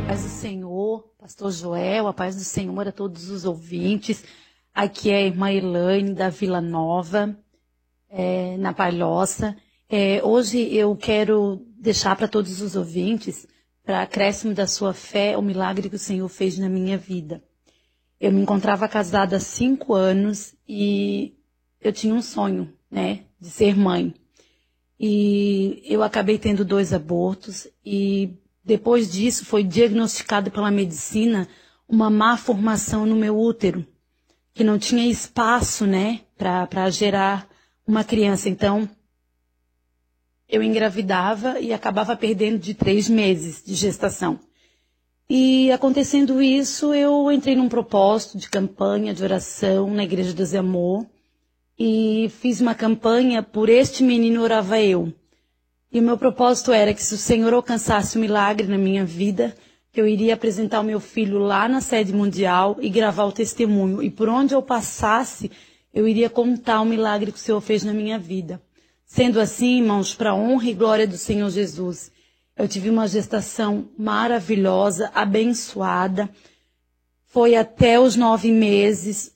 Paz do Senhor, Pastor Joel, a paz do Senhor a todos os ouvintes. Aqui é a irmã Elaine, da Vila Nova, na Palhoça. Hoje eu quero deixar para todos os ouvintes, para acréscimo da sua fé, o milagre que o Senhor fez na minha vida. Eu me encontrava casada há 5 anos e eu tinha um sonho, de ser mãe. E eu acabei tendo 2 abortos e depois disso foi diagnosticado pela medicina uma má formação no meu útero, que não tinha espaço, para gerar uma criança. Então, eu engravidava e acabava perdendo de 3 meses de gestação. E acontecendo isso, eu entrei num propósito de campanha, de oração na Igreja do Amor e fiz uma campanha por este menino orava eu. E o meu propósito era que se o Senhor alcançasse o milagre na minha vida, que eu iria apresentar o meu filho lá na sede mundial e gravar o testemunho. E por onde eu passasse, eu iria contar o milagre que o Senhor fez na minha vida. Sendo assim, irmãos, para a honra e glória do Senhor Jesus, eu tive uma gestação maravilhosa, abençoada. Foi até os 9 meses.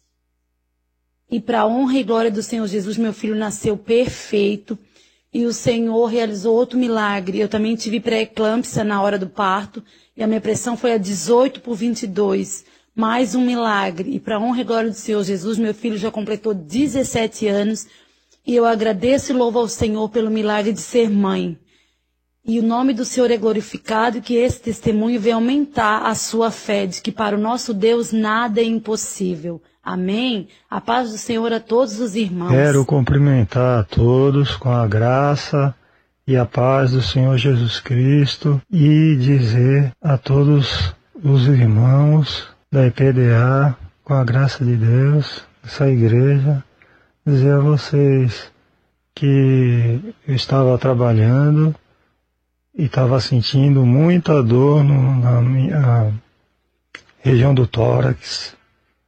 E para a honra e glória do Senhor Jesus, meu filho nasceu perfeito. E o Senhor realizou outro milagre. Eu também tive pré-eclâmpsia na hora do parto. E a minha pressão foi a 18/22. Mais um milagre. E para a honra e glória do Senhor Jesus, meu filho já completou 17 anos. E eu agradeço e louvo ao Senhor pelo milagre de ser mãe. E o nome do Senhor é glorificado e que esse testemunho venha aumentar a sua fé de que para o nosso Deus nada é impossível. Amém? A paz do Senhor a todos os irmãos. Quero cumprimentar a todos com a graça e a paz do Senhor Jesus Cristo e dizer a todos os irmãos da EPDA, com a graça de Deus, essa igreja, dizer a vocês que eu estava trabalhando e estava sentindo muita dor na minha região do tórax.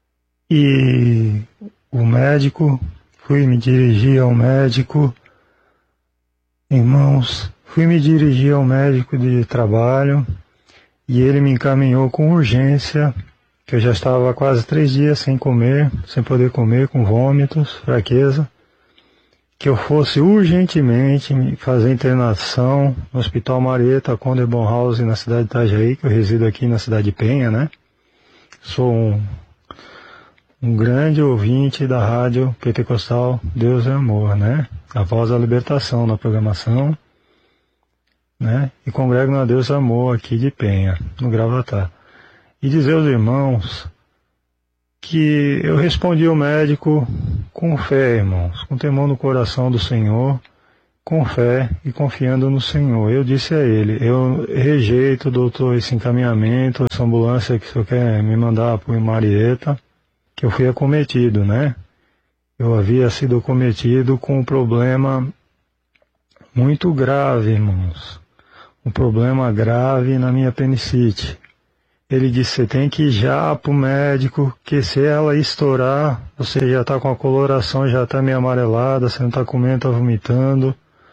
E o médico, fui me dirigir ao médico, irmãos, fui me dirigir ao médico de trabalho e ele me encaminhou com urgência, que eu já estava há quase 3 dias sem comer, sem poder comer, com vômitos, fraqueza, que eu fosse urgentemente fazer internação no Hospital Marieta Conde Bonhouse, na cidade de Itajaí, que eu resido aqui na cidade de Penha, Sou um grande ouvinte da rádio pentecostal Deus é Amor, A voz da libertação na programação, E congrego na Deus é Amor aqui de Penha, no Gravatá. E dizer aos irmãos que eu respondi ao médico com fé, irmãos, com temor no coração do Senhor, com fé e confiando no Senhor. Eu disse a ele, eu rejeito, doutor, esse encaminhamento, essa ambulância que o senhor quer me mandar para o Marieta, que eu fui acometido, Eu havia sido acometido com um problema muito grave, irmãos. Um problema grave na minha apendicite. Ele disse, você tem que ir já para o médico, que se ela estourar, você já está com a coloração, já está meio amarelada, você não está comendo, está vomitando.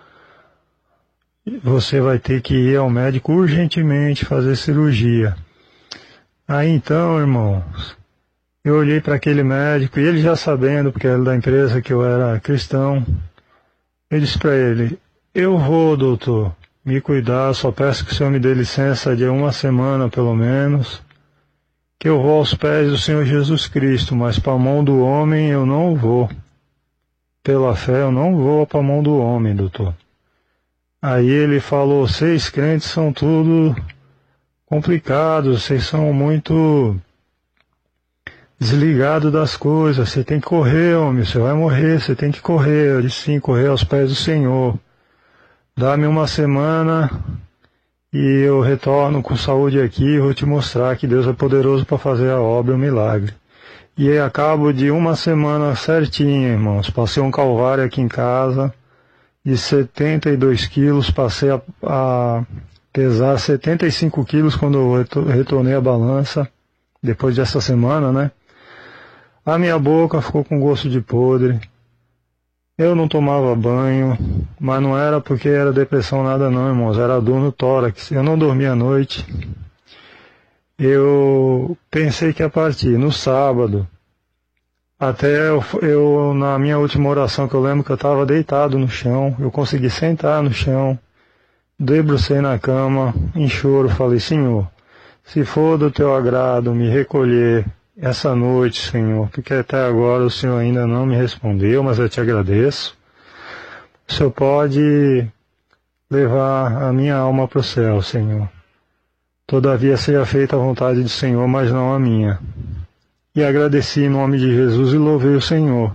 Você vai ter que ir ao médico urgentemente fazer cirurgia. Aí então, irmãos, eu olhei para aquele médico, e ele já sabendo, porque era da empresa que eu era cristão, eu disse para ele, eu vou, doutor, me cuidar, só peço que o senhor me dê licença de 1 semana, pelo menos, que eu vou aos pés do Senhor Jesus Cristo, mas para a mão do homem eu não vou. Pela fé eu não vou para a mão do homem, doutor. Aí ele falou, vocês crentes são tudo complicados, vocês são muito desligado das coisas, você tem que correr, homem, você vai morrer, você tem que correr. Eu disse sim, correr aos pés do Senhor. Dá-me 1 semana e eu retorno com saúde aqui e vou te mostrar que Deus é poderoso para fazer a obra e o milagre. E aí, a cabo de 1 semana certinha, irmãos, passei um calvário aqui em casa de 72 quilos, passei a pesar 75 quilos quando eu retornei à balança, depois dessa semana, A minha boca ficou com gosto de podre. Eu não tomava banho, mas não era porque era depressão nada não, irmãos. Era dor no tórax. Eu não dormia à noite. eu pensei que ia partir no sábado. Até eu, na minha última oração, que eu lembro que eu estava deitado no chão, eu consegui sentar no chão, debrucei na cama, em choro, falei: Senhor, se for do teu agrado me recolher essa noite, Senhor, porque até agora o Senhor ainda não me respondeu, mas eu te agradeço. O Senhor pode levar a minha alma para o céu, Senhor. Todavia seja feita a vontade do Senhor, mas não a minha. E agradeci em nome de Jesus e louvei o Senhor.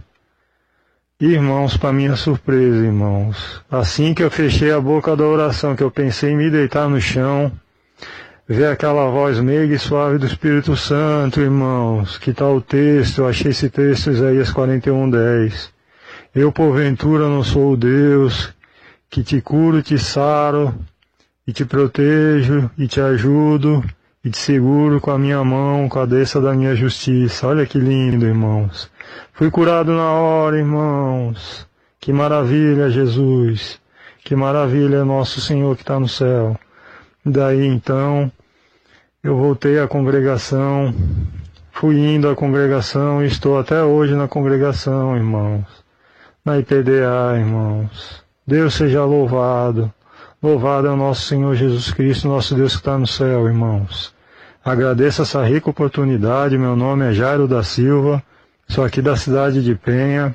Irmãos, para minha surpresa, irmãos, assim que eu fechei a boca da oração, que eu pensei em me deitar no chão, ver aquela voz meiga e suave do Espírito Santo, irmãos, que tal o texto? Eu achei esse texto, Isaías 41:10. Eu, porventura, não sou o Deus que te curo, te saro, e te protejo, e te ajudo, e te seguro com a minha mão, com a destra da minha justiça. Olha que lindo, irmãos. Fui curado na hora, irmãos. Que maravilha, Jesus. Que maravilha, nosso Senhor que está no céu. Daí, então, eu voltei à congregação, fui indo à congregação e estou até hoje na congregação, irmãos. Na IPDA, irmãos. Deus seja louvado. Louvado é o nosso Senhor Jesus Cristo, nosso Deus que está no céu, irmãos. Agradeço essa rica oportunidade. Meu nome é Jairo da Silva, sou aqui da cidade de Penha,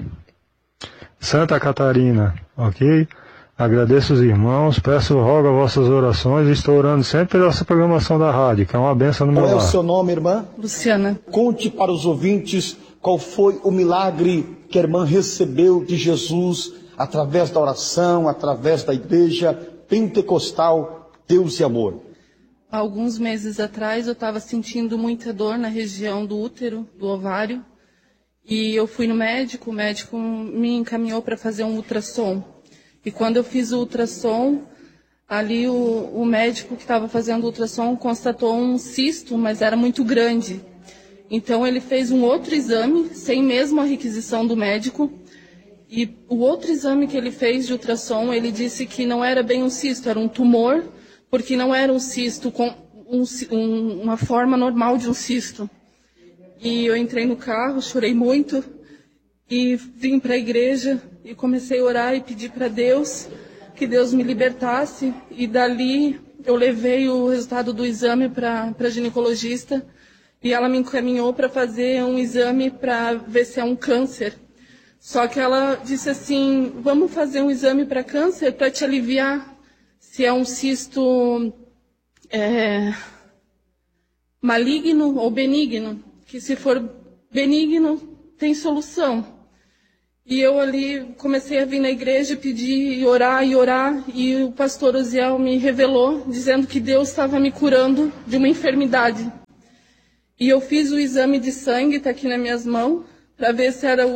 Santa Catarina, ok? Agradeço os irmãos, rogo as vossas orações e estou orando sempre pela essa programação da rádio, que é uma bênção no meu lar. Qual é o seu nome, irmã? Luciana. Conte para os ouvintes qual foi o milagre que a irmã recebeu de Jesus através da oração, através da igreja pentecostal Deus e Amor. Alguns meses atrás eu estava sentindo muita dor na região do útero, do ovário, e eu fui no médico, o médico me encaminhou para fazer um ultrassom. E quando eu fiz o ultrassom, ali o médico que estava fazendo o ultrassom constatou um cisto, mas era muito grande. Então ele fez um outro exame, sem mesmo a requisição do médico, e o outro exame que ele fez de ultrassom, ele disse que não era bem um cisto, era um tumor, porque não era um cisto com uma forma normal de um cisto. E eu entrei no carro, chorei muito, e vim para a igreja, e comecei a orar e pedir para Deus, que Deus me libertasse, e dali eu levei o resultado do exame para a ginecologista, e ela me encaminhou para fazer um exame para ver se é um câncer. Só que ela disse assim: vamos fazer um exame para câncer para te aliviar se é um cisto maligno ou benigno. Que se for benigno, tem solução. E eu ali comecei a vir na igreja, pedir e orar, e o pastor Osiel me revelou, dizendo que Deus estava me curando de uma enfermidade. E eu fiz o exame de sangue, está aqui nas minhas mãos, para ver se era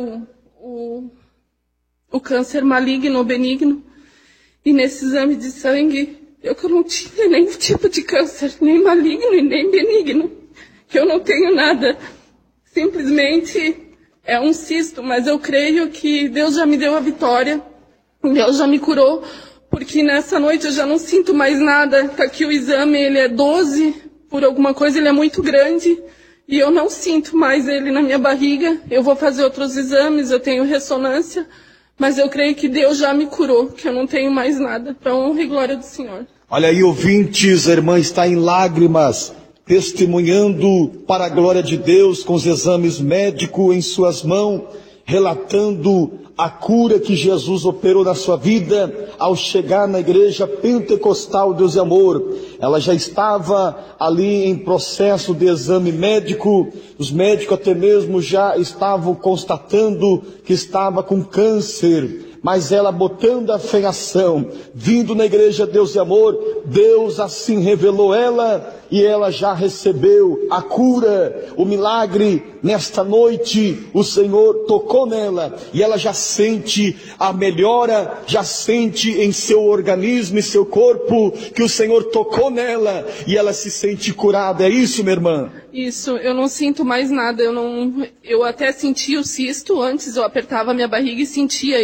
o câncer maligno ou benigno. E nesse exame de sangue, eu não tinha nenhum tipo de câncer, nem maligno e nem benigno, que eu não tenho nada. Simplesmente é um cisto, mas eu creio que Deus já me deu a vitória, Deus já me curou, porque nessa noite eu já não sinto mais nada. Está aqui o exame, ele é 12, por alguma coisa ele é muito grande, e eu não sinto mais ele na minha barriga. Eu vou fazer outros exames, eu tenho ressonância, mas eu creio que Deus já me curou, que eu não tenho mais nada, para honra e glória do Senhor. Olha aí, ouvintes, a irmã está em lágrimas, testemunhando para a glória de Deus, com os exames médicos em suas mãos, relatando a cura que Jesus operou na sua vida ao chegar na igreja pentecostal Deus e Amor. Ela já estava ali em processo de exame médico, os médicos até mesmo já estavam constatando que estava com câncer. Mas ela, botando a fé em ação, vindo na igreja Deus e Amor, Deus assim revelou ela, e ela já recebeu a cura, o milagre. Nesta noite o Senhor tocou nela, e ela já sente a melhora, já sente em seu organismo e seu corpo, que o Senhor tocou nela, e ela se sente curada. É isso, minha irmã? Isso, eu não sinto mais nada. Eu até sentia o cisto antes, eu apertava a minha barriga e sentia ele, porque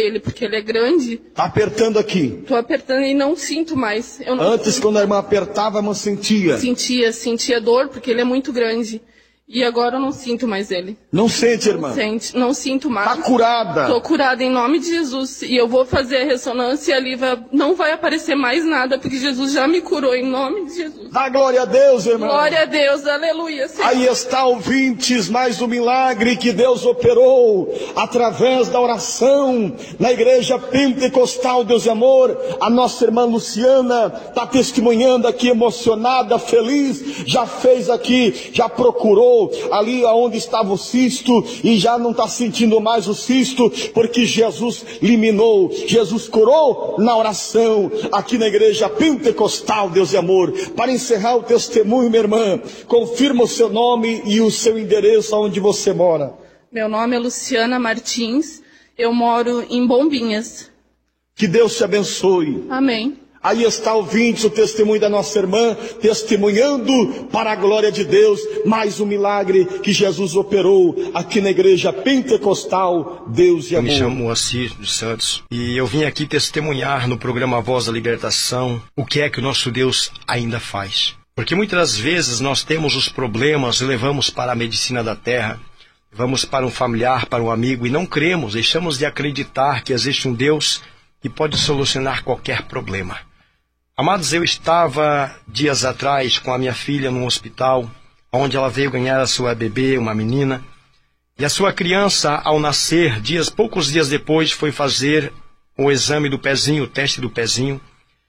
ele é grande. Tá apertando aqui. Tô apertando e não sinto mais. Eu não Antes, sinto. quando a irmã apertava, a irmã sentia. Sentia dor, porque ele é muito grande. E agora eu não sinto mais ele. Não sente, irmã? Não sinto mais. Tá curada. Tô curada em nome de Jesus. E eu vou fazer a ressonância e ali não vai aparecer mais nada, porque Jesus já me curou em nome de Jesus. Dá glória a Deus, irmão. Glória a Deus, aleluia, Senhor. Aí está, ouvintes, mais um milagre que Deus operou através da oração na igreja pentecostal Deus e Amor. A nossa irmã Luciana está testemunhando aqui, emocionada, feliz, já fez aqui, já procurou ali onde estava o cisto e já não está sentindo mais o cisto, porque Jesus eliminou, Jesus curou na oração aqui na igreja pentecostal Deus e Amor. Para encerrar o testemunho, minha irmã, confirma o seu nome e o seu endereço onde você mora. Meu nome é Luciana Martins, eu moro em Bombinhas. Que Deus te abençoe. Amém. Aí está, ouvintes, o testemunho da nossa irmã, testemunhando para a glória de Deus, mais um milagre que Jesus operou aqui na igreja pentecostal Deus e Amor. Eu me chamo Moacir dos Santos e eu vim aqui testemunhar no programa Voz da Libertação o que é que o nosso Deus ainda faz. Porque muitas vezes nós temos os problemas e levamos para a medicina da terra, vamos para um familiar, para um amigo e não cremos, deixamos de acreditar que existe um Deus que pode solucionar qualquer problema. Amados, eu estava dias atrás com a minha filha num hospital, onde ela veio ganhar a sua bebê, uma menina, e a sua criança, ao nascer, poucos dias depois, foi fazer o exame do pezinho, o teste do pezinho,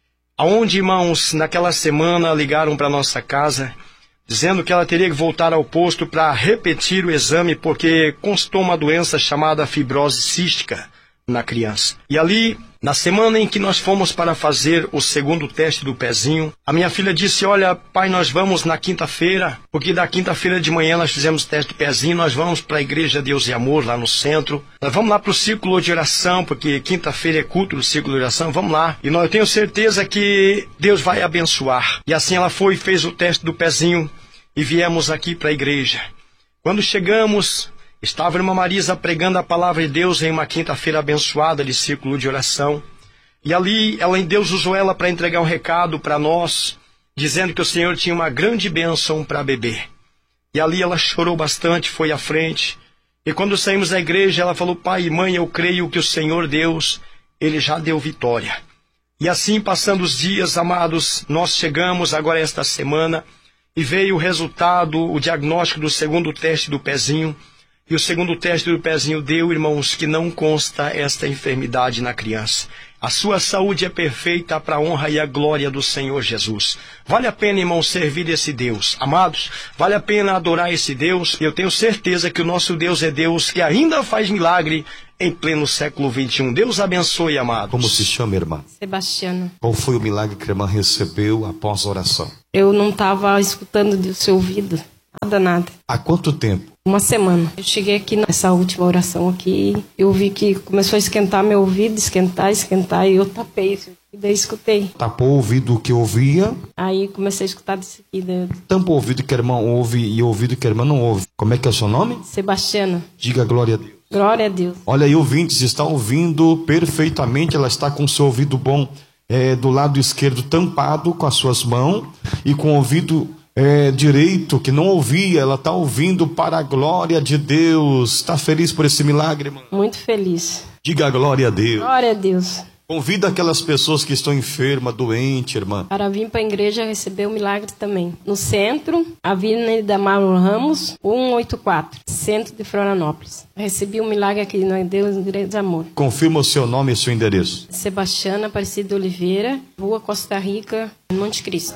aonde, irmãos, naquela semana ligaram para nossa casa, dizendo que ela teria que voltar ao posto para repetir o exame, porque constou uma doença chamada fibrose cística na criança. E ali, na semana em que nós fomos para fazer o segundo teste do pezinho, a minha filha disse, olha, pai, nós vamos na quinta-feira, porque da quinta-feira de manhã nós fizemos o teste do pezinho, nós vamos para a Igreja Deus e Amor, lá no centro, nós vamos lá para o círculo de oração, porque quinta-feira é culto do círculo de oração, vamos lá. E eu tenho certeza que Deus vai abençoar. E assim ela foi e fez o teste do pezinho, e viemos aqui para a igreja. Quando chegamos, estava a irmã Marisa pregando a palavra de Deus em uma quinta-feira abençoada de círculo de oração. E ali, Deus usou ela para entregar um recado para nós, dizendo que o Senhor tinha uma grande bênção para beber. E ali ela chorou bastante, foi à frente. E quando saímos da igreja, ela falou, pai e mãe, eu creio que o Senhor Deus, Ele já deu vitória. E assim, passando os dias, amados, nós chegamos agora esta semana e veio o resultado, o diagnóstico do segundo teste do pezinho. E o segundo teste do pezinho deu, irmãos, que não consta esta enfermidade na criança. A sua saúde é perfeita para a honra e a glória do Senhor Jesus. Vale a pena, irmãos, servir esse Deus. Amados, vale a pena adorar esse Deus. Eu tenho certeza que o nosso Deus é Deus que ainda faz milagre em pleno século XXI. Deus abençoe, amados. Como se chama, irmã? Sebastiana. Qual foi o milagre que a irmã recebeu após a oração? Eu não estava escutando do seu ouvido. Nada. Há quanto tempo? Uma semana. Eu cheguei aqui nessa última oração aqui, eu vi que começou a esquentar meu ouvido, esquentar, e eu tapei, e daí escutei. Tapou o ouvido que ouvia? Aí comecei a escutar disso aqui. Tampa o ouvido que a irmã ouve e o ouvido que a irmã não ouve. Como é que é o seu nome? Sebastiana. Diga glória a Deus. Glória a Deus. Olha aí, ouvintes, está ouvindo perfeitamente, ela está com o seu ouvido bom do lado esquerdo tampado com as suas mãos e com o ouvido direito, que não ouvia, ela está ouvindo para a glória de Deus. Está feliz por esse milagre, irmão? Muito feliz. Diga glória a Deus. Glória a Deus. Convida aquelas pessoas que estão enfermas, doentes, irmã, para vir para a igreja receber o milagre também. No centro, Avenida Mauro Ramos, 184, centro de Florianópolis. Recebi um milagre aqui na Igreja de Amor. Confirma o seu nome e seu endereço. Sebastiana Aparecida Oliveira, Rua Costa Rica, Monte Cristo.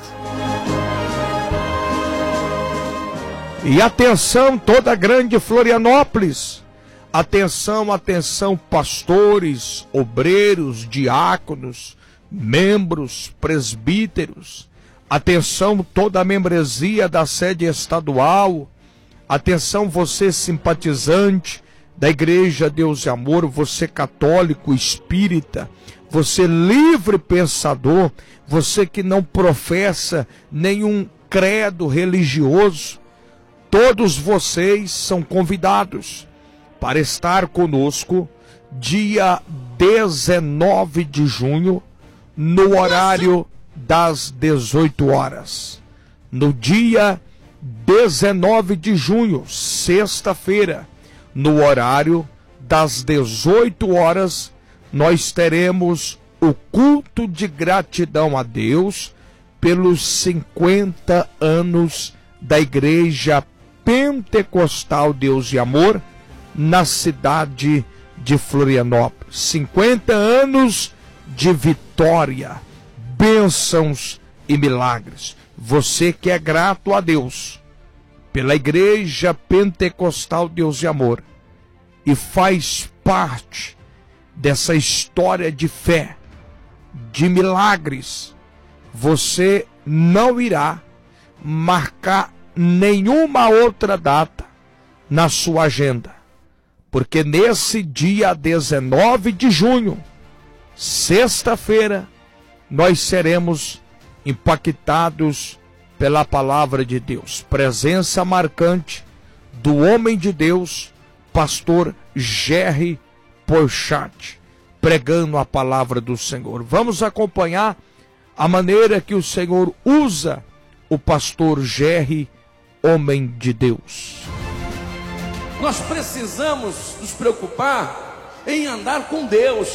E atenção, toda a grande Florianópolis. Atenção, pastores, obreiros, diáconos, membros, presbíteros. Atenção, toda a membresia da sede estadual. Atenção, você simpatizante da Igreja Deus e Amor, você católico, espírita, você livre pensador, você que não professa nenhum credo religioso. Todos vocês são convidados para estar conosco dia 19 de junho, no horário das 18 horas. No dia 19 de junho, sexta-feira, no horário das 18 horas, nós teremos o culto de gratidão a Deus pelos 50 anos da Igreja Pentecostal Deus e Amor na cidade de Florianópolis. 50 anos de vitória, bênçãos e milagres. Você que é grato a Deus pela Igreja Pentecostal Deus e Amor e faz parte dessa história de fé, de milagres, você não irá marcar nenhuma outra data na sua agenda, porque nesse dia 19 de junho, sexta-feira, nós seremos impactados pela palavra de Deus. Presença marcante do homem de Deus, pastor Jerry Porchat, pregando a palavra do Senhor. Vamos acompanhar a maneira que o Senhor usa o pastor Jerry, homem de Deus. Nós precisamos nos preocupar em andar com Deus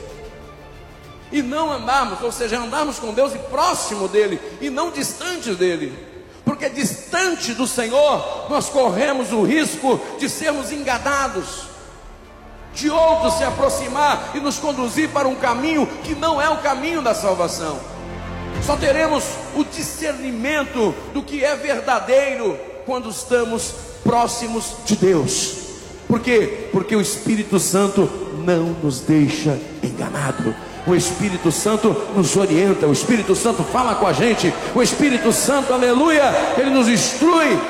e não andarmos, ou seja, andarmos com Deus e próximo dele e não distante dele, porque distante do Senhor nós corremos o risco de sermos enganados, de outro se aproximar e nos conduzir para um caminho que não é o caminho da salvação. Só teremos o discernimento do que é verdadeiro quando estamos próximos de Deus. Por quê? Porque o Espírito Santo não nos deixa enganado. O Espírito Santo nos orienta, o Espírito Santo fala com a gente, o Espírito Santo, aleluia, ele nos instrui.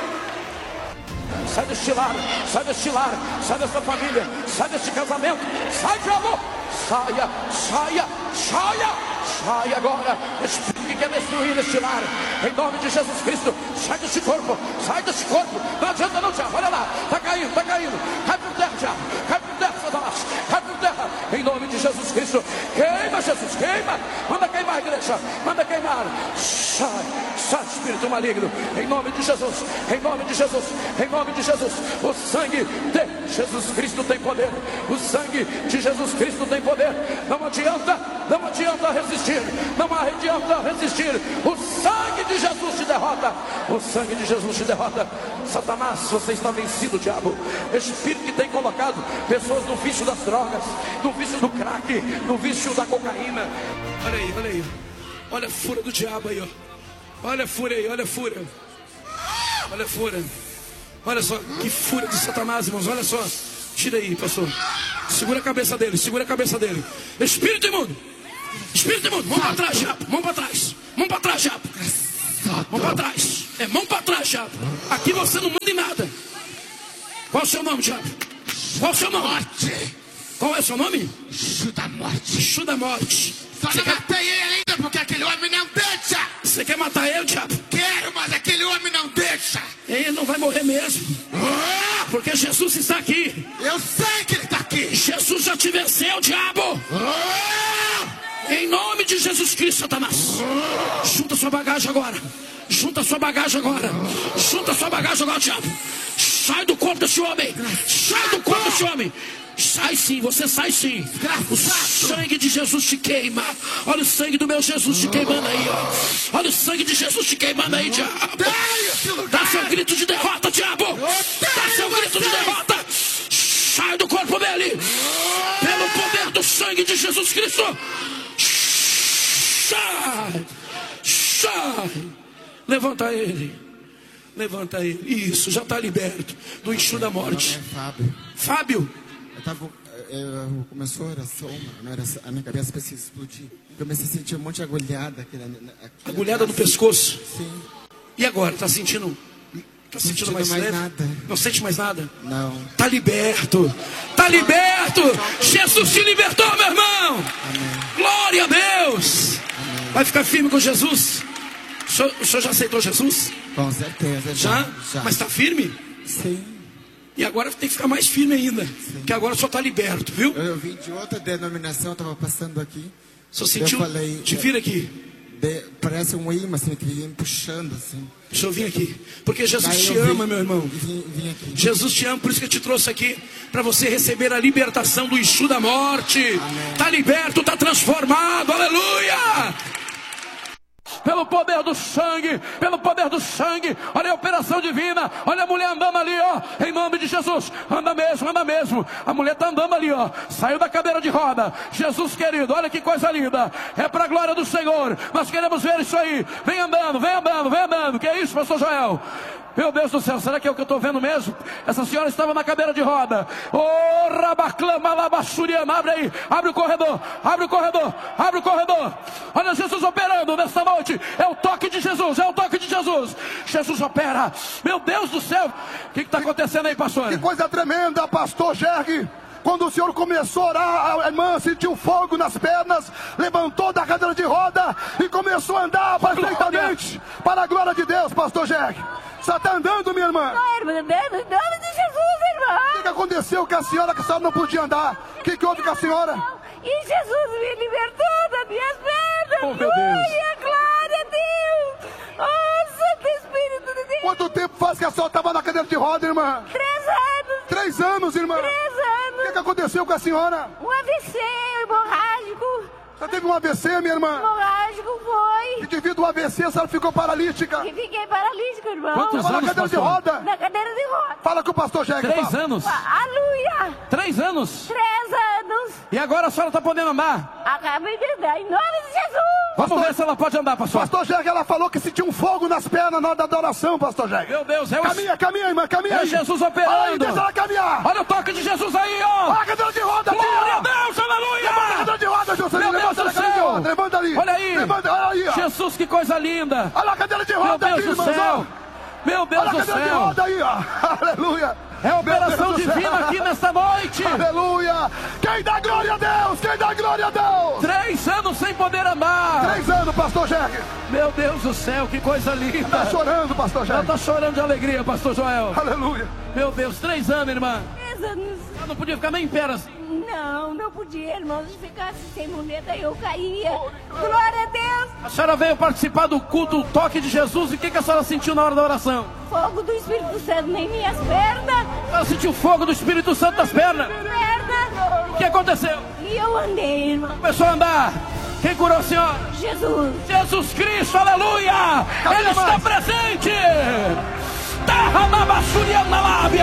Sai deste lar, sai deste lar, sai dessa família, sai deste casamento, sai, diabo, saia, saia, saia, sai agora, Espírito que quer destruir este lar, em nome de Jesus Cristo, sai deste corpo, não adianta não, diabo, olha lá, está caindo, cai por terra, diabo, cai por terra, Satanás, cai por terra, em nome de Jesus Cristo, queima Jesus, queima, manda queimar a igreja, manda queimar, sai espírito maligno, em nome de Jesus, em nome de Jesus, em nome de Jesus, o sangue de Jesus Cristo tem poder, o sangue de Jesus Cristo tem poder, não adianta resistir, não adianta resistir, o sangue de Jesus te derrota, o sangue de Jesus te derrota. Satanás, você está vencido, diabo. Espírito que tem colocado pessoas no vício das drogas, no vício do crack, no vício da cocaína. Olha aí, olha a fúria do diabo aí, ó. Olha a fúria aí, olha a fúria. Olha a fúria. Olha só, que fúria de Satanás, irmãos, olha só. Tira aí, pastor. Segura a cabeça dele, segura a cabeça dele. Espírito imundo, mão para trás, diabo, mão para trás, diabo. Mão para trás, mão para trás, diabo. Aqui você não manda em nada. Qual é o seu nome, diabo? Qual é o seu nome? Qual é o seu nome? Exu da morte. Exu da morte. Só não matei ele ainda porque aquele homem não deixa. Você quer matar ele, diabo? Quero, mas aquele homem não deixa. Ele não vai morrer mesmo. Porque Jesus está aqui. Eu sei que ele está aqui. Jesus já te venceu, diabo. Em nome de Jesus Cristo, Satanás. Junta sua bagagem agora. Junta sua bagagem agora. Junta sua bagagem agora, diabo. Sai do corpo desse homem. Sai do corpo desse homem. Sai sim, você sai sim. O sangue de Jesus te queima. Olha o sangue do meu Jesus te queimando aí, ó. Olha o sangue de Jesus te queimando aí, diabo. Dá seu grito de derrota, diabo. Dá seu grito de derrota. Sai do corpo dele. Pelo poder do sangue de Jesus Cristo. Sai. Levanta ele. Isso, já está liberto do enxu da morte. Fábio. Começou a oração, a minha cabeça parecia explodir. Eu comecei a sentir um monte de agulhada. Agulhada no pescoço? Sim. E agora? Está sentindo mais leve? Nada. Não sente mais nada? Não. Está liberto. Está liberto. Jesus te libertou, meu irmão. Amém. Glória a Deus. Amém. Vai ficar firme com Jesus? O senhor já aceitou Jesus? Com certeza. Já? Mas está firme? Sim. E agora tem que ficar mais firme ainda. Porque agora só está liberto, viu? Eu vim de outra denominação, estava passando aqui. Só sentiu... falei, te vira aqui. Parece um imã, assim, que ia me puxando, assim. Deixa eu vir aqui. Porque Jesus te ama, meu irmão. Vim aqui. Jesus te ama, por isso que eu te trouxe aqui. Para você receber a libertação do eixo da morte. Está liberto, está transformado. Aleluia! Pelo poder do sangue, pelo poder do sangue. Olha a operação divina. Olha a mulher andando ali, ó. Em nome de Jesus. Anda mesmo, anda mesmo. A mulher está andando ali, ó. Saiu da cadeira de roda. Jesus querido, olha que coisa linda. É para a glória do Senhor. Nós queremos ver isso aí. Vem andando, vem andando, vem andando. Que é isso, pastor Joel? Meu Deus do céu, será que é o que eu estou vendo mesmo? Essa senhora estava na cadeira de roda. Oh, rabaclama, labassuriana. Abre aí, abre o corredor, abre o corredor, abre o corredor. Olha Jesus operando nesta noite. É o toque de Jesus, é o toque de Jesus. Jesus opera. Meu Deus do céu. O que está acontecendo aí, pastor? Que coisa tremenda, pastor Gerg. Quando o senhor começou a orar, a irmã sentiu fogo nas pernas, levantou da cadeira de roda e começou a andar perfeitamente. Para a glória de Deus, pastor Gerg. Você está andando, minha irmã? Não, irmã, em nome de Jesus, irmã. O que aconteceu com a senhora não podia andar? O que houve com a senhora? E Jesus me libertou das minhas pernas. Oh, meu Deus. Glória a Deus. Oh, Santo Espírito de Deus. Quanto tempo faz que a senhora estava na cadeira de roda, irmã? 3 anos. 3 anos, irmã? 3 anos. O que aconteceu com a senhora? Um AVC hemorrágico. Você teve um AVC, minha irmã? Hemorrágico foi. E devido ao AVC, a senhora ficou paralítica? E fiquei paralítica, irmão. Quantos anos, na cadeira de roda? Na cadeira de roda. Fala com o pastor Jäger. 3 anos? Aleluia. 3 anos? 3 anos. E agora a senhora está podendo andar? Acabei de andar, em nome de Jesus. Vamos ver se ela pode andar, pastor. Pastor Jäger, ela falou que sentiu um fogo nas pernas na hora da adoração, pastor Jäger. Meu Deus, é o... Caminha, irmã, caminha é aí. Jesus operando. Aí, deixa ela caminhar. Olha o toque de Jesus aí, ó. Olha a cadeira de roda ali, glória ó. a Deus, aleluia. Levanta a cadeira de roda, Juscelino. Meu Deus do céu. Levanta ali. Olha aí. Levanta, olha aí, ó. Jesus, que coisa linda. Olha a cadeira de roda Meu Deus aqui, do céu. irmãozão. Meu Deus olha do céu. Olha a cadeira de roda aí, ó. Aleluia. É a operação divina aqui nesta noite. Aleluia. Quem dá glória a Deus? Quem dá glória a Deus? 3 anos sem poder andar. 3 anos, pastor Jäger. Meu Deus do céu, que coisa linda. Tá chorando, pastor Jäger. Ela tá chorando de alegria, pastor Joel. Aleluia. Meu Deus, 3 anos, irmã. 3 anos. Ela não podia ficar nem em pé assim. Não podia, irmão. Se ficasse sem muleta, eu caía. Glória a Deus. A senhora veio participar do culto, o toque de Jesus. E o que a senhora sentiu na hora da oração? Fogo do Espírito Santo em minhas pernas. Ela sentiu fogo do Espírito Santo nas pernas. O que aconteceu? E eu andei, irmão. Começou a andar. Quem curou a senhora? Jesus. Jesus Cristo, aleluia. Ele está presente. Terra da basúria na lábia.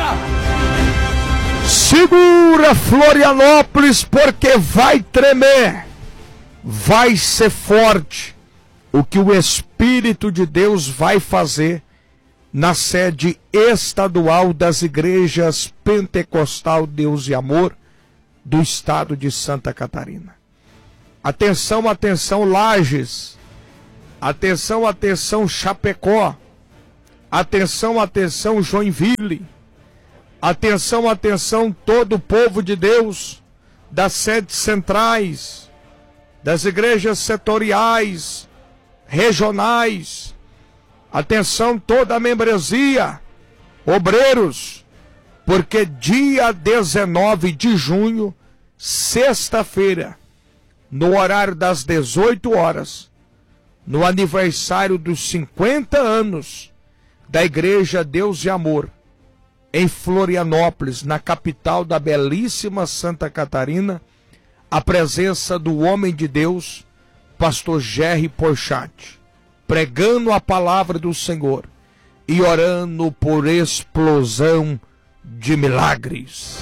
Segura, Florianópolis, porque vai tremer, vai ser forte o que o Espírito de Deus vai fazer na sede estadual das igrejas Pentecostal Deus e Amor do estado de Santa Catarina. Atenção, atenção, Lages. Atenção, atenção, Chapecó. Atenção, atenção, Joinville. Atenção, atenção, todo o povo de Deus, das sedes centrais, das igrejas setoriais, regionais. Atenção, toda a membresia, obreiros, porque dia 19 de junho, sexta-feira, no horário das 18 horas, no aniversário dos 50 anos da Igreja Deus e Amor, em Florianópolis, na capital da belíssima Santa Catarina, a presença do homem de Deus, pastor Gerry Porchat, pregando a palavra do Senhor e orando por explosão de milagres.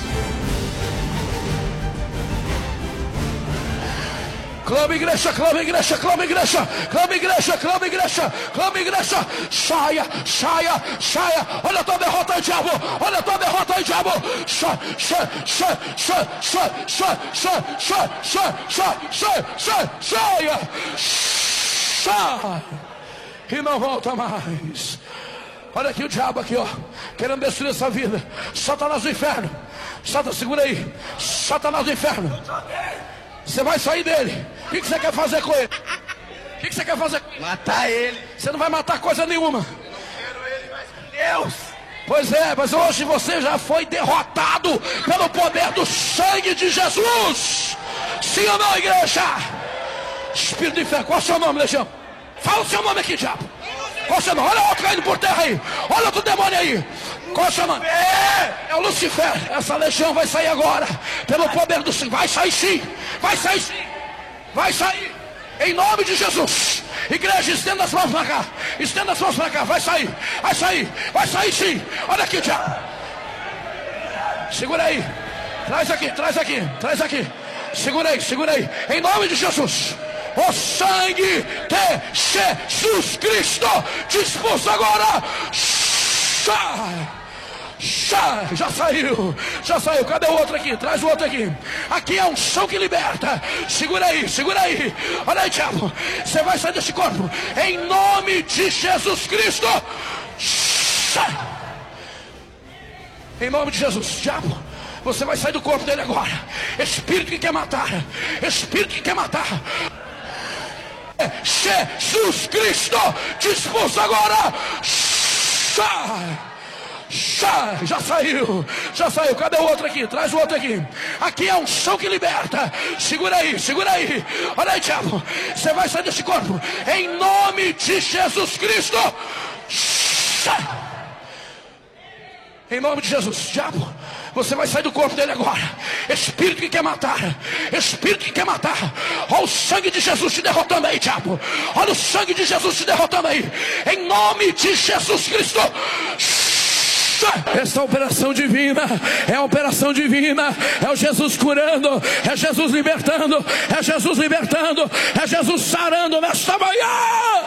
Clama igreja, clama igreja, clama igreja, clama igreja, clama igreja, clama igreja. Saia, saia, saia. Olha a tua derrota aí, diabo. Olha a tua derrota aí, diabo. Sai, sai, sai, sai, sai, sai, sai, sai, sai, sai, sai, sai, saia. Sai. E não volta mais. Olha aqui o diabo aqui, ó, querendo destruir essa vida. Satanás do inferno. Satanás, segura aí. Satanás do inferno. Você vai sair dele. O que você quer fazer com ele? O que você quer fazer com ele? Matar ele. Você não vai matar coisa nenhuma. Eu não quero ele mais que Deus. Pois é, mas hoje você já foi derrotado pelo poder do sangue de Jesus. Sim ou não, igreja? Espírito de inferno, qual é o seu nome, Legião? Fala o seu nome aqui, diabo. Qual é o seu nome? Olha outro caindo por terra aí. Olha outro demônio aí. Qual é o seu nome? É o Lucifer. Essa legião vai sair agora. Pelo poder do sangue. Vai sair sim. Vai sair sim. Vai sair. Em nome de Jesus. Igreja, estenda as mãos para cá. Estenda as mãos para cá. Vai sair. Vai sair. Vai sair sim. Olha aqui, diabo. Segura aí. Traz aqui, traz aqui, traz aqui. Segura aí, segura aí. Em nome de Jesus. O sangue de Jesus Cristo te expulsa agora. Sai. Sai. Já saiu. Já saiu. Cadê o outro aqui? Traz o outro aqui. Aqui é um unção que liberta. Segura aí, segura aí. Olha aí, diabo. Você vai sair desse corpo. Em nome de Jesus Cristo. Sai. Em nome de Jesus. Diabo, você vai sair do corpo dele agora. Espírito que quer matar. Espírito que quer matar. Jesus Cristo te expulsa agora. Sai. Sai. Já saiu. Já saiu. Cadê o outro aqui? Traz o outro aqui. Aqui é um unção que liberta. Segura aí, segura aí. Olha aí, diabo. Você vai sair desse corpo. Em nome de Jesus Cristo. Sai. Em nome de Jesus. Diabo, você vai sair do corpo dele agora. Espírito que quer matar. Espírito que quer matar. Olha o sangue de Jesus te derrotando aí, diabo. Olha o sangue de Jesus te derrotando aí. Em nome de Jesus Cristo. Essa operação divina é a operação divina. É o Jesus curando. É Jesus libertando. É Jesus libertando. É Jesus sarando nesta manhã.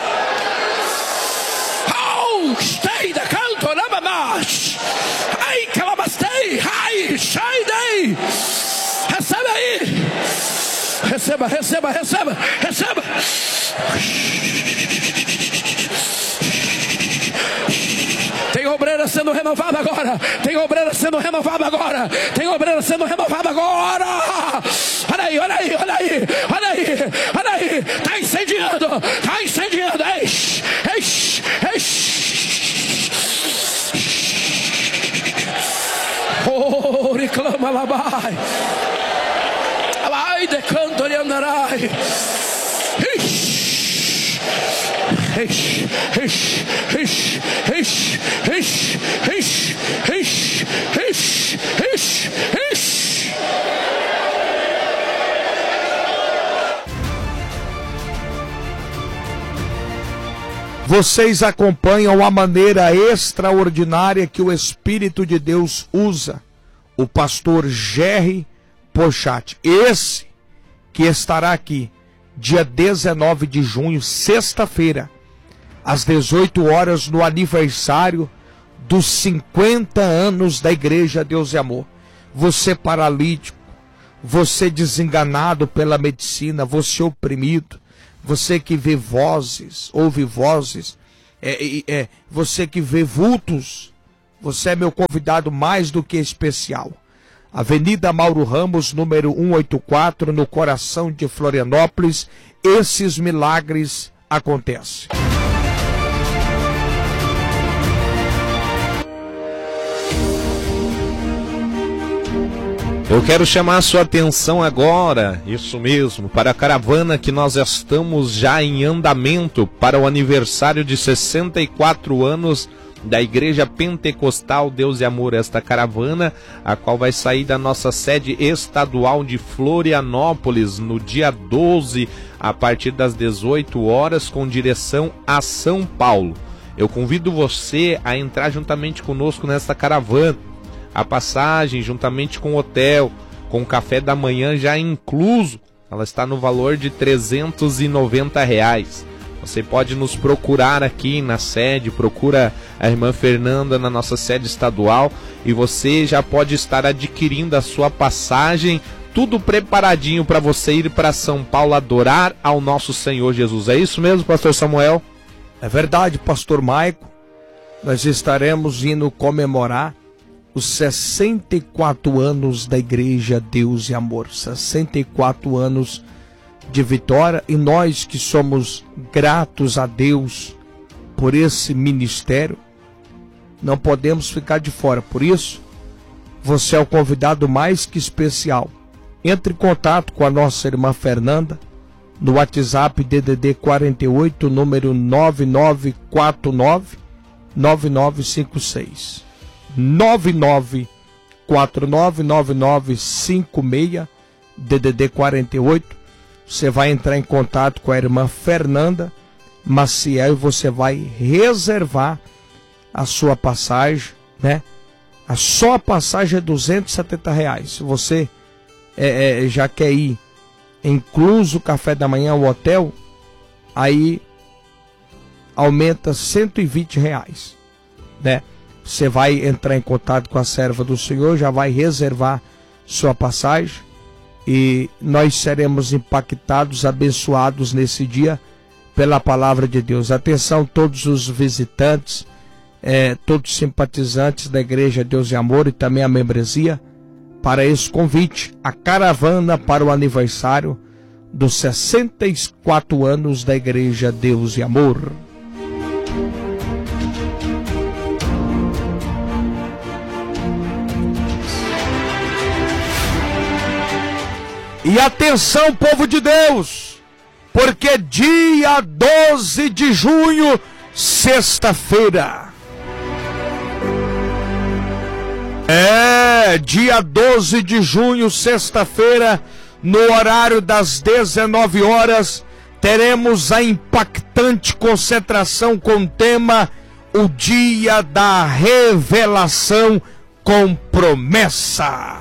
Oh, stay da canto, lava mais. Ai, calamastei. Ai, sai daí. Recebe aí. Receba, receba, receba, receba. Tem obreira sendo renovada agora. Tem obreira sendo renovada agora. Tem obreira sendo renovada agora. Olha aí, olha aí, olha aí. Olha aí, olha aí. Está incendiando. Está incendiando. Eish, eish, eish. Oh, reclama lá, vai. Vai, decanto, e andarai. Vocês acompanham a maneira extraordinária que o Espírito de Deus usa o pastor Jerry Pochat, esse que estará aqui dia 19 de junho, sexta-feira, às 18 horas, no aniversário dos 50 anos da Igreja Deus e Amor. Você paralítico, você desenganado pela medicina, você oprimido, você que vê vozes, ouve vozes, você que vê vultos, você é meu convidado mais do que especial. Avenida Mauro Ramos, número 184, no coração de Florianópolis. Esses milagres acontecem. Eu quero chamar a sua atenção agora, isso mesmo, para a caravana que nós estamos já em andamento para o aniversário de 64 anos da Igreja Pentecostal Deus e Amor. Esta caravana, a qual vai sair da nossa sede estadual de Florianópolis no dia 12, a partir das 18 horas, com direção a São Paulo. Eu convido você a entrar juntamente conosco nesta caravana. A passagem, juntamente com o hotel, com o café da manhã já incluso, ela está no valor de R$390. Você pode nos procurar aqui na sede, procura a irmã Fernanda na nossa sede estadual e você já pode estar adquirindo a sua passagem, tudo preparadinho para você ir para São Paulo adorar ao nosso Senhor Jesus. É isso mesmo, pastor Samuel? É verdade, pastor Maico. Nós estaremos indo comemorar os 64 anos da Igreja Deus e Amor, 64 anos de vitória, e nós que somos gratos a Deus por esse ministério, Não podemos ficar de fora. Por isso, você é o convidado mais que especial. Entre em contato com a nossa irmã Fernanda no WhatsApp DDD 48, número 9949-9956. 9949-9956, DDD 48. Você vai entrar em contato com a irmã Fernanda Maciel e você vai reservar a sua passagem, né? Só a passagem é R$270. Se você já quer ir, incluso o café da manhã, o hotel, aí aumenta R$120, né? Você vai entrar em contato com a serva do Senhor, já vai reservar sua passagem e nós seremos impactados, abençoados nesse dia pela palavra de Deus. Atenção todos os visitantes, todos os simpatizantes da Igreja Deus e Amor e também a membresia, para esse convite, a caravana para o aniversário dos 64 anos da Igreja Deus e Amor. E atenção, povo de Deus, porque dia 12 de junho, sexta-feira, dia 12 de junho, sexta-feira, no horário das 19 horas, teremos a impactante concentração com o tema O Dia da Revelação com Promessa.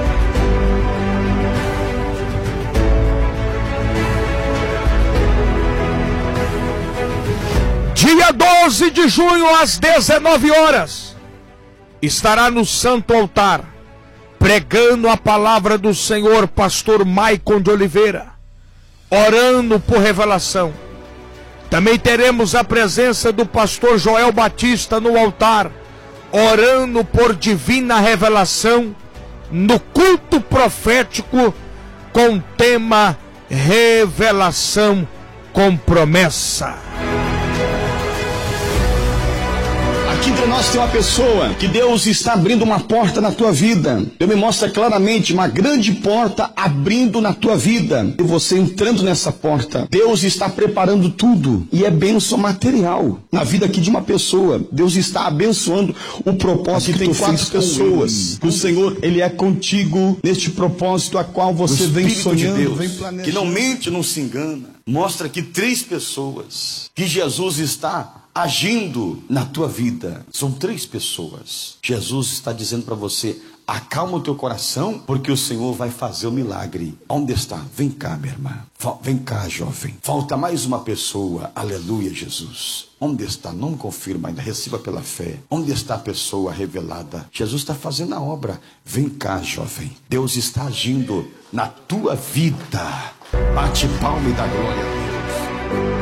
Dia 12 de junho, às 19 horas, estará no Santo Altar, pregando a palavra do Senhor, pastor Maicon de Oliveira, orando por revelação. Também teremos a presença do pastor Joel Batista no altar, orando por divina revelação, no culto profético, com o tema Revelação com Promessa. Aqui entre nós tem uma pessoa que Deus está abrindo uma porta na tua vida. Deus me mostra claramente uma grande porta abrindo na tua vida. E você entrando nessa porta, Deus está preparando tudo. E é bênção material na vida aqui de uma pessoa. Deus está abençoando o propósito que tem 4 pessoas. Que o Senhor, Ele é contigo neste propósito a qual você vem sonhando, de Deus, vem planejando. Que não mente, não se engana. Mostra aqui 3 pessoas que Jesus está agindo na tua vida. São 3 pessoas. Jesus está dizendo para você: acalma o teu coração, porque o Senhor vai fazer o milagre. Onde está? Vem cá, minha irmã. Vem cá, jovem. Falta mais uma pessoa. Aleluia, Jesus. Onde está? Não confirma ainda. Receba pela fé. Onde está a pessoa revelada? Jesus está fazendo a obra. Vem cá, jovem. Deus está agindo na tua vida. Bate palma e dá glória a Deus.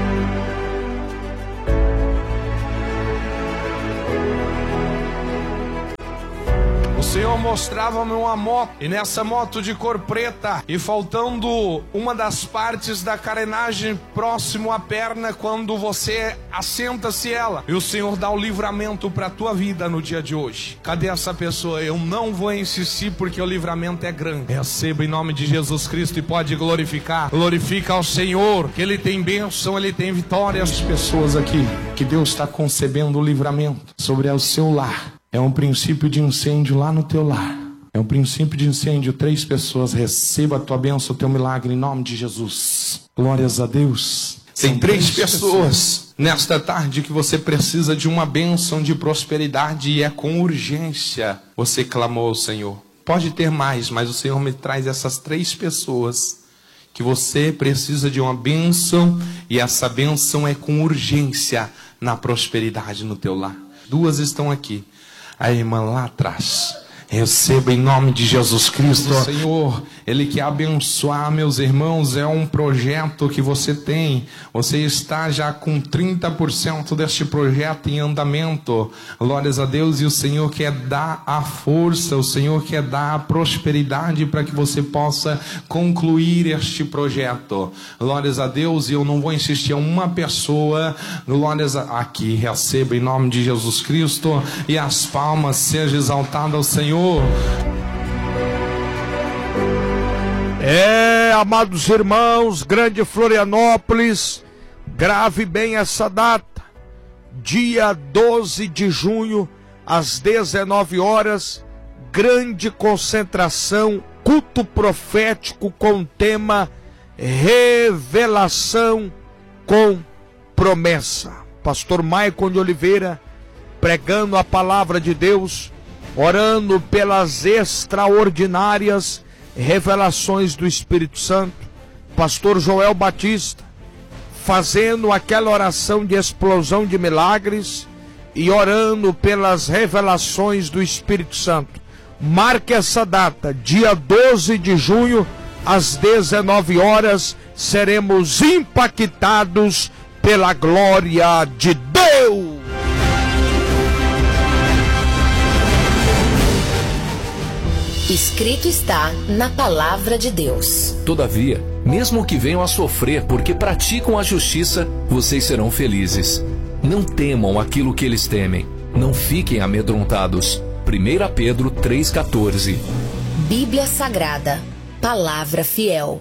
O Senhor mostrava-me uma moto, e nessa moto de cor preta, e faltando uma das partes da carenagem próximo à perna, quando você assenta-se ela, e o Senhor dá o livramento para a tua vida no dia de hoje. Cadê essa pessoa? Eu não vou insistir, porque o livramento é grande. Receba em nome de Jesus Cristo e pode glorificar. Glorifica ao Senhor, que Ele tem bênção, Ele tem vitória. As pessoas aqui, que Deus está concebendo o livramento sobre o seu lar. É um princípio de incêndio lá no teu lar. É um princípio de incêndio. 3 pessoas. Receba a tua bênção, o teu milagre em nome de Jesus. Glórias a Deus. Tem 3 pessoas nesta tarde que você precisa de uma bênção de prosperidade, e é com urgência. Você clamou ao Senhor. Pode ter mais, mas o Senhor me traz essas 3 pessoas que você precisa de uma bênção, e essa bênção é com urgência na prosperidade no teu lar. 2 estão aqui. A irmã lá atrás. Receba em nome de Jesus Cristo. O Senhor, Ele quer abençoar, meus irmãos. É um projeto que você tem. Você está já com 30% deste projeto em andamento. Glórias a Deus. E o Senhor quer dar a força, o Senhor quer dar a prosperidade para que você possa concluir este projeto. Glórias a Deus. E eu não vou insistir em uma pessoa. Glórias aqui. Receba em nome de Jesus Cristo. E as palmas sejam exaltadas ao Senhor. Amados irmãos, Grande Florianópolis, grave bem essa data, dia 12 de junho, às 19 horas, grande concentração, culto profético com o tema Revelação com Promessa. Pastor Maicon de Oliveira, pregando a palavra de Deus, orando pelas extraordinárias revelações do Espírito Santo. Pastor Joel Batista, fazendo aquela oração de explosão de milagres e orando pelas revelações do Espírito Santo. Marque essa data, dia 12 de junho, às 19 horas, seremos impactados pela glória de Deus. Escrito está na palavra de Deus. Todavia, mesmo que venham a sofrer porque praticam a justiça, vocês serão felizes. Não temam aquilo que eles temem. Não fiquem amedrontados. 1 Pedro 3,14. Bíblia Sagrada, palavra fiel.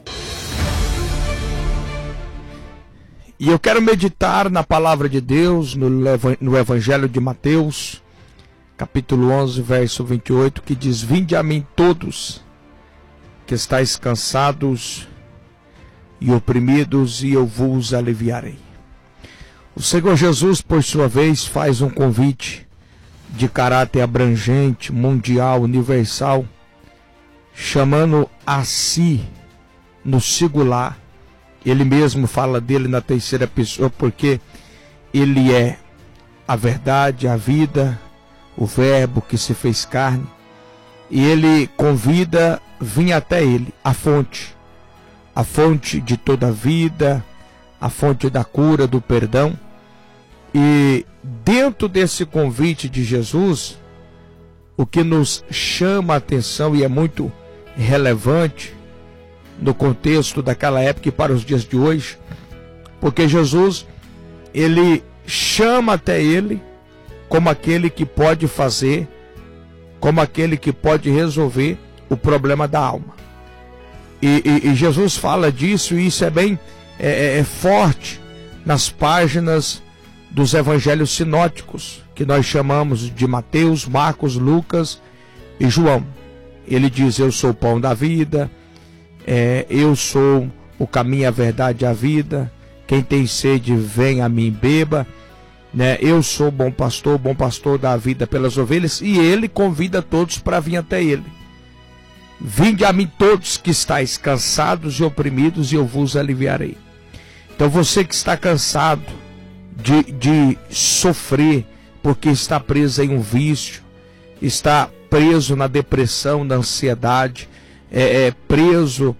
E eu quero meditar na palavra de Deus, no Evangelho de Mateus, capítulo 11, verso 28, que diz: Vinde a mim todos que estáis cansados e oprimidos, e eu vos aliviarei. O Senhor Jesus, por sua vez, faz um convite de caráter abrangente, mundial, universal, chamando a si no singular. Ele mesmo fala dele na terceira pessoa, porque ele é a verdade, a vida, o verbo que se fez carne, e ele convida, vim até ele, a fonte de toda a vida, a fonte da cura, do perdão. E dentro desse convite de Jesus, o que nos chama a atenção e é muito relevante no contexto daquela época e para os dias de hoje, porque Jesus, ele chama até ele como aquele que pode fazer, como aquele que pode resolver o problema da alma. E Jesus fala disso, e isso é bem forte nas páginas dos evangelhos sinóticos, que nós chamamos de Mateus, Marcos, Lucas e João. Ele diz: eu sou o pão da vida, eu sou o caminho, a verdade e a vida, quem tem sede vem a mim beba, né? Eu sou o bom pastor dá a vida pelas ovelhas, e ele convida todos para vir até ele. Vinde a mim todos que estáis cansados e oprimidos, e eu vos aliviarei. Então você que está cansado de sofrer, porque está preso em um vício, está preso na depressão, na ansiedade, preso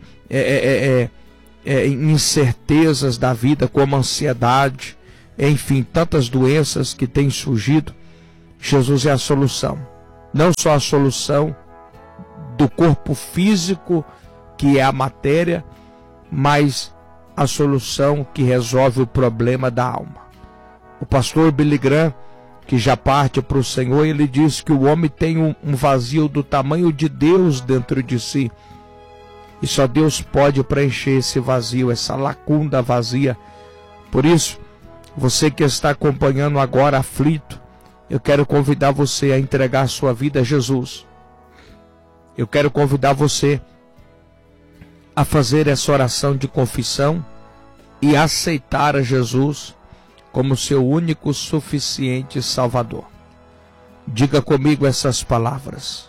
em incertezas da vida, como ansiedade, enfim, tantas doenças que têm surgido, Jesus é a solução. Não só a solução do corpo físico, que é a matéria, mas a solução que resolve o problema da alma. O pastor Billy Graham, que já parte para o Senhor, ele diz que o homem tem um vazio do tamanho de Deus dentro de si, e só Deus pode preencher esse vazio, essa lacuna vazia. Por isso, você que está acompanhando agora aflito, eu quero convidar você a entregar a sua vida a Jesus. Eu quero convidar você a fazer essa oração de confissão e aceitar a Jesus como seu único, suficiente Salvador. Diga comigo essas palavras: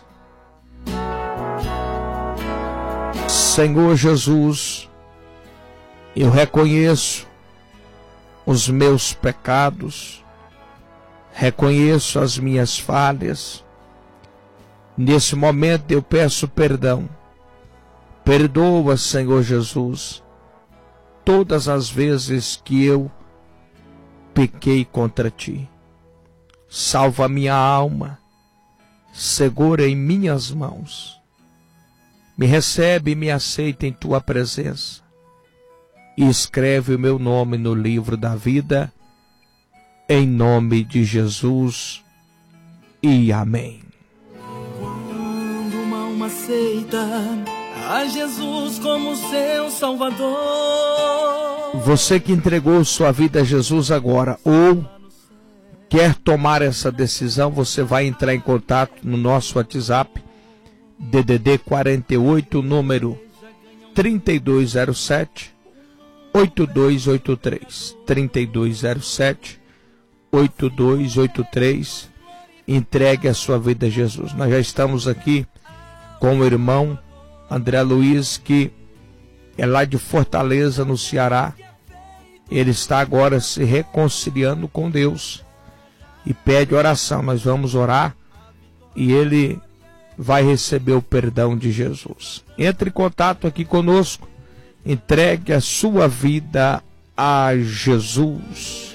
Senhor Jesus, eu reconheço os meus pecados, reconheço as minhas falhas, Nesse momento eu peço perdão. Perdoa, Senhor Jesus, todas as vezes que eu pequei contra Ti. Salva minha alma, segura em minhas mãos. Me recebe e me aceita em Tua presença. E escreve o meu nome no livro da vida, em nome de Jesus, e amém. Quando uma alma aceita a Jesus como seu Salvador. Você que entregou sua vida a Jesus agora, ou quer tomar essa decisão, você vai entrar em contato no nosso WhatsApp, DDD 48, número 3207 8283, 3207 8283. Entregue a sua vida a Jesus. Nós já estamos aqui com o irmão André Luiz, que é lá de Fortaleza, no Ceará. Ele está agora se reconciliando com Deus e pede oração. Nós vamos orar e ele vai receber o perdão de Jesus. Entre em contato aqui conosco. Entregue a sua vida a Jesus.